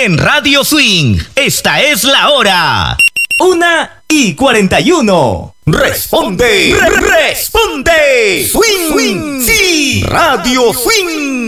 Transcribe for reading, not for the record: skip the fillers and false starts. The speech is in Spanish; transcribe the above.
En Radio Swing, esta es la hora. 1:41. Responde, responde. Swing, sí. Radio Swing.